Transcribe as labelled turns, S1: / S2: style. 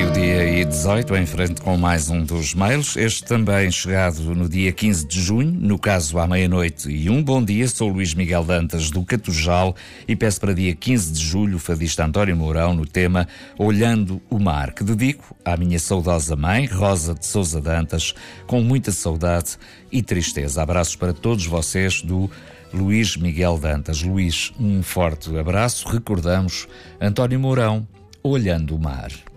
S1: meio-dia e 18, em frente com mais um dos mails. Este também chegado no dia 15 de junho, no caso à meia-noite e um bom dia. Sou Luís Miguel Dantas do Catujal e peço para dia 15 de julho o fadista António Mourão no tema Olhando o Mar, que dedico à minha saudosa mãe, Rosa de Sousa Dantas, com muita saudade e tristeza. Abraços para todos vocês do Luís Miguel Dantas. Luís, um forte abraço. Recordamos António Mourão, Olhando o Mar.